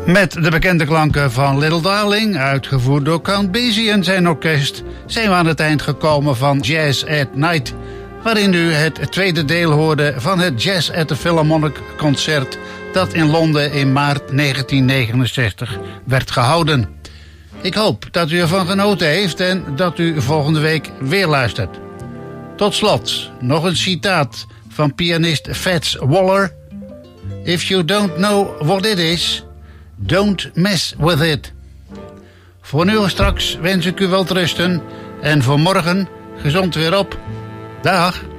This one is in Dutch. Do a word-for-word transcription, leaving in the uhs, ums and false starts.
Met de bekende klanken van Little Darling, uitgevoerd door Count Basie en zijn orkest, zijn we aan het eind gekomen van Jazz at Night, waarin u het tweede deel hoorde van het Jazz at the Philharmonic concert dat in Londen in maart negentien negenenzestig werd gehouden. Ik hoop dat u ervan genoten heeft en dat u volgende week weer luistert. Tot slot nog een citaat van pianist Fats Waller. If you don't know what it is, don't mess with it. Voor nu en straks wens ik u wel rusten en voor morgen gezond weer op. Dag.